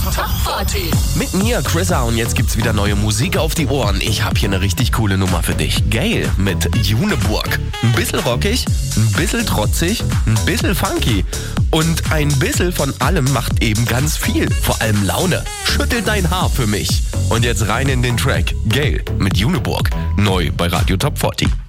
Top 40. Mit mir, Chrissa, und jetzt gibt's wieder neue Musik auf die Ohren. Ich habe hier eine richtig coole Nummer für dich. Gail mit Juniburg. Ein bisschen rockig, ein bisschen trotzig, ein bisschen funky. Und ein bisschen von allem macht eben ganz viel. Vor allem Laune. Schüttel dein Haar für mich. Und jetzt rein in den Track. Gail mit Juniburg. Neu bei Radio Top 40.